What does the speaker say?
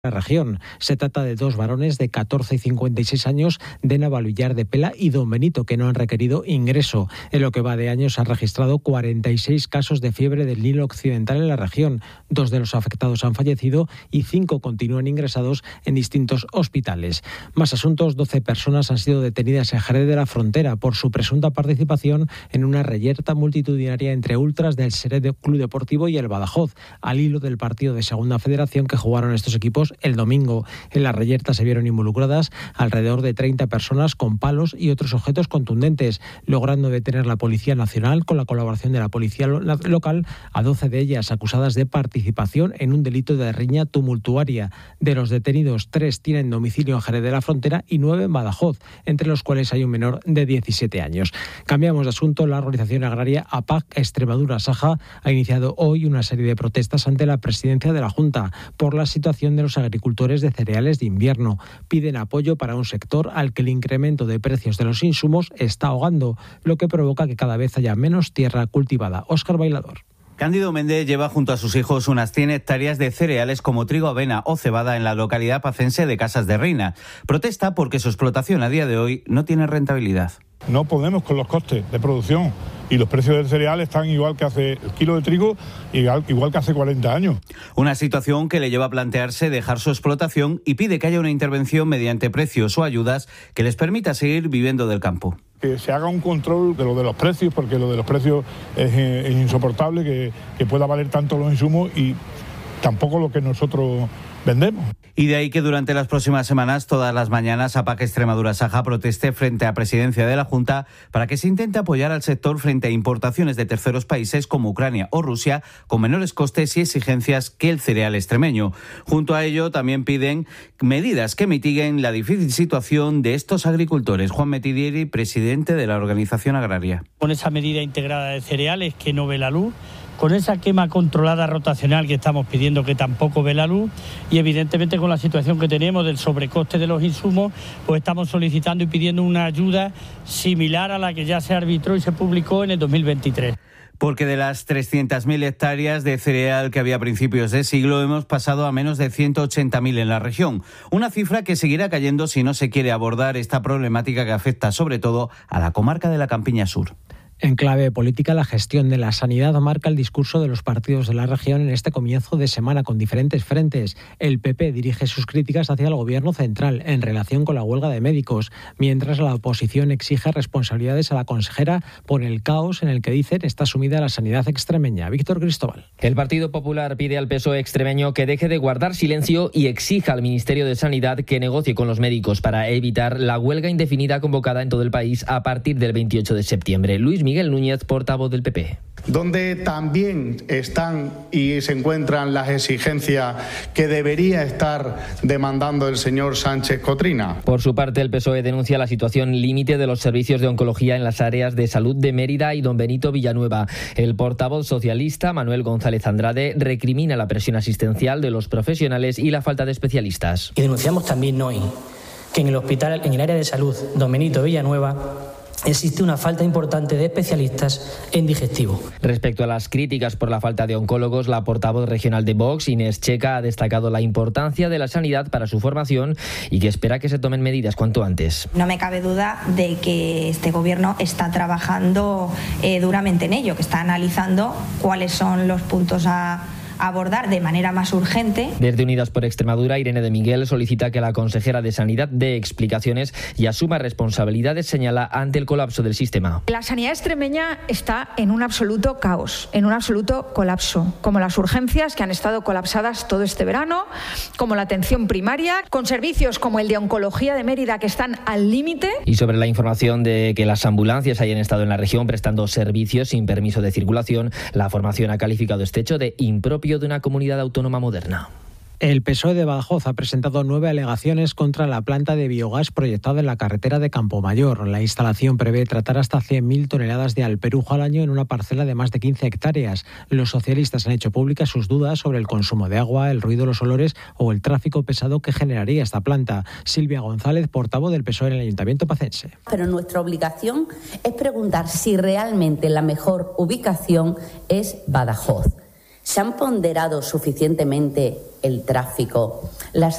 la región. Se trata de dos varones de 14 y 56 años de Navalvillar de Pela y Don Benito, que no han requerido ingreso. En lo que va de año se han registrado 46 casos de fiebre del Nilo Occidental en la región. 2 de los afectados han fallecido y 5 continúan ingresados en distintos hospitales. Más asuntos: 12 personas han sido detenidas en Jerez de la Frontera por su presunta participación en una reyerta multitudinaria entre ultras del Xerez Club Deportivo y el Badajoz, al hilo del partido de Segunda Federación que jugaron estos equipos el domingo. En la reyerta se vieron involucradas alrededor de 30 personas con palos y otros objetos contundentes, logrando detener la Policía Nacional con la colaboración de la Policía Local a 12 de ellas acusadas de participación en un delito de riña tumultuaria. De los detenidos, 3 tienen domicilio en Jerez de la Frontera y 9 en Badajoz, entre los cuales hay un menor de 17 años. Cambiamos de asunto. La organización agraria APAC Extremadura-Saja ha iniciado hoy una serie de protestas ante la presidencia de la Junta por la situación de los agricultores de cereales de invierno. Piden apoyo para un sector al que el incremento de precios de los insumos está ahogando, lo que provoca que cada vez haya menos tierra cultivada. Óscar Bailador. Cándido Méndez lleva junto a sus hijos unas 100 hectáreas de cereales como trigo, avena o cebada en la localidad pacense de Casas de Reina. Protesta porque su explotación a día de hoy no tiene rentabilidad. No podemos con los costes de producción y los precios del cereal están igual que hace el kilo de trigo, igual que hace 40 años. Una situación que le lleva a plantearse dejar su explotación y pide que haya una intervención mediante precios o ayudas que les permita seguir viviendo del campo. Que se haga un control de lo de los precios, porque lo de los precios es insoportable, que pueda valer tanto los insumos y tampoco lo que nosotros vendemos. Y de ahí que durante las próximas semanas, todas las mañanas, APAC Extremadura-Saja proteste frente a Presidencia de la Junta para que se intente apoyar al sector frente a importaciones de terceros países como Ucrania o Rusia con menores costes y exigencias que el cereal extremeño. Junto a ello, también piden medidas que mitiguen la difícil situación de estos agricultores. Juan Metidieri, presidente de la organización agraria. Con esa medida integrada de cereales que no ve la luz, con esa quema controlada rotacional que estamos pidiendo que tampoco ve la luz y evidentemente con la situación que tenemos del sobrecoste de los insumos, pues estamos solicitando y pidiendo una ayuda similar a la que ya se arbitró y se publicó en el 2023. Porque de las 300.000 hectáreas de cereal que había a principios de siglo hemos pasado a menos de 180.000 en la región. Una cifra que seguirá cayendo si no se quiere abordar esta problemática que afecta sobre todo a la comarca de la Campiña Sur. En clave política, la gestión de la sanidad marca el discurso de los partidos de la región en este comienzo de semana con diferentes frentes. El PP dirige sus críticas hacia el gobierno central en relación con la huelga de médicos, mientras la oposición exige responsabilidades a la consejera por el caos en el que dicen está sumida la sanidad extremeña. Víctor Cristóbal. El Partido Popular pide al PSOE extremeño que deje de guardar silencio y exija al Ministerio de Sanidad que negocie con los médicos para evitar la huelga indefinida convocada en todo el país a partir del 28 de septiembre. Luis Miguel Núñez, portavoz del PP. Donde también están y se encuentran las exigencias que debería estar demandando el señor Sánchez Cotrina. Por su parte, el PSOE denuncia la situación límite de los servicios de oncología en las áreas de salud de Mérida y Don Benito Villanueva. El portavoz socialista, Manuel González Andrade, recrimina la presión asistencial de los profesionales y la falta de especialistas. Y denunciamos también hoy que en el área de salud Don Benito Villanueva existe una falta importante de especialistas en digestivo. Respecto a las críticas por la falta de oncólogos, la portavoz regional de Vox, Inés Checa, ha destacado la importancia de la sanidad para su formación y que espera que se tomen medidas cuanto antes. No me cabe duda de que este gobierno está trabajando duramente en ello, que está analizando cuáles son los puntos a abordar de manera más urgente. Desde Unidas por Extremadura, Irene de Miguel solicita que la consejera de Sanidad dé explicaciones y asuma responsabilidades, señala, ante el colapso del sistema. La sanidad extremeña está en un absoluto caos, en un absoluto colapso, como las urgencias que han estado colapsadas todo este verano, como la atención primaria, con servicios como el de oncología de Mérida que están al límite. Y sobre la información de que las ambulancias hayan estado en la región prestando servicios sin permiso de circulación, la formación ha calificado este hecho de impropio de una comunidad autónoma moderna. El PSOE de Badajoz ha presentado 9 alegaciones contra la planta de biogás proyectada en la carretera de Campomayor. La instalación prevé tratar hasta 100.000 toneladas de alperujo al año en una parcela de más de 15 hectáreas. Los socialistas han hecho públicas sus dudas sobre el consumo de agua, el ruido, los olores o el tráfico pesado que generaría esta planta. Silvia González, portavoz del PSOE en el Ayuntamiento pacense. Pero nuestra obligación es preguntar si realmente la mejor ubicación es Badajoz. ¿Se han ponderado suficientemente el tráfico, las